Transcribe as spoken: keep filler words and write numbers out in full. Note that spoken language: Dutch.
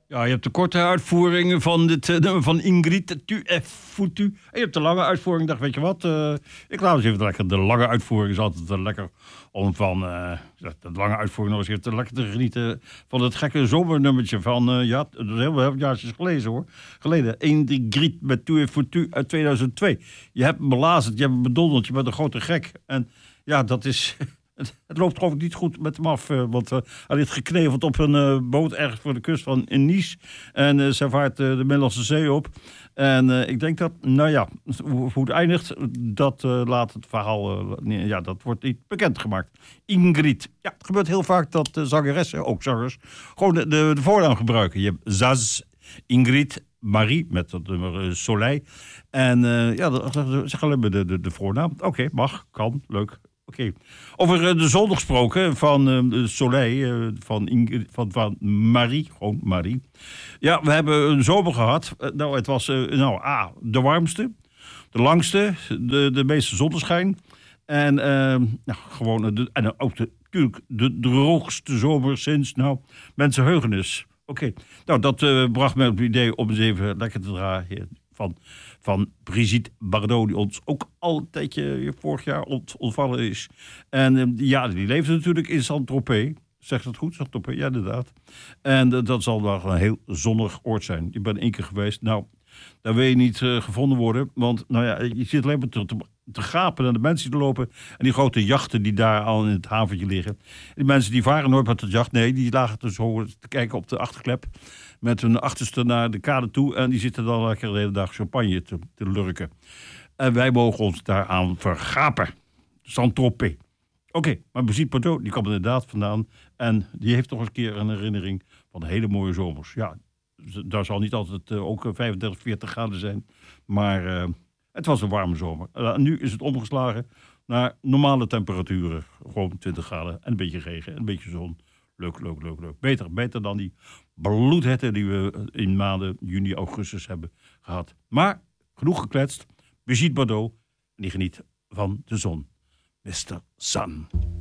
Ja, je hebt de korte uitvoeringen van dit uh, nummer van Ingrid, Tu es foutu. En je hebt de lange uitvoering. Ik dacht, weet je wat, uh, ik laat eens even lekker. De lange uitvoering is altijd uh, lekker om van uh, de lange uitvoering nog eens even te lekker te genieten van het gekke zomernummertje van, uh, ja, dat is heel veel jaartjes gelezen hoor. Geleden, Ingrid met Tu es foutu uit tweeduizend twee. Je hebt me belazerd, je hebt me bedonderd, je bent een grote gek. En ja, dat is... Het loopt geloof ik niet goed met hem af. Uh, want uh, hij ligt gekneveld op een uh, boot ergens voor de kust van Nice. En uh, zij vaart uh, de Middellandse Zee op. En uh, ik denk dat, nou ja, hoe, hoe het eindigt, dat uh, laat het verhaal, uh, nee, ja, dat wordt niet bekendgemaakt. Ingrid. Ja, het gebeurt heel vaak dat uh, zangeressen, ook zangers, gewoon de, de, de voornaam gebruiken. Je hebt Zaz, Ingrid, Marie, met het nummer uh, Soleil. En uh, ja, zeg alleen maar de, de, de voornaam. Oké, okay, mag, kan, leuk. Oké. Okay. Over uh, de zon gesproken van uh, Soleil, uh, van, Ingrid, van, van Marie, gewoon Marie. Ja, we hebben een zomer gehad. Uh, nou, het was uh, nou, A, de warmste, de langste, de, de meeste zonneschijn. En, uh, nou, gewoon, de, en ook de, natuurlijk de droogste zomer sinds, nou, mensenheugenis. Oké, okay. Nou, dat uh, bracht mij op het idee om eens even lekker te draaien van... van Brigitte Bardot, die ons ook al een tijdje vorig jaar ont, ontvallen is. En uh, ja, die leefde natuurlijk in Saint-Tropez. Zegt dat goed? Saint-Tropez, ja, inderdaad. En uh, dat zal wel een heel zonnig oord zijn. Ik ben één keer geweest. Nou, daar wil je niet uh, gevonden worden. Want nou ja, je zit alleen maar te, te, te gapen naar de mensen die lopen. En die grote jachten die daar al in het haventje liggen. En die mensen die varen nooit met de jacht. Nee, die lagen dus zo te kijken op de achterklep. Met hun achterste naar de kade toe. En die zitten dan lekker de hele dag champagne te, te lurken. En wij mogen ons daaraan vergapen. Saint-Tropez. Oké, okay, maar Brigitte Bardot, die komt inderdaad vandaan. En die heeft toch eens een keer een herinnering van hele mooie zomers. Ja, daar zal niet altijd uh, ook vijfendertig, veertig graden zijn. Maar uh, het was een warme zomer. Uh, nu is het omgeslagen naar normale temperaturen. Gewoon twintig graden en een beetje regen en een beetje zon. Leuk, leuk, leuk, leuk. Beter, beter dan die bloedhitte die we in maanden juni, augustus hebben gehad. Maar genoeg gekletst. Brigitte Bardot, die geniet van de zon. mister Sun.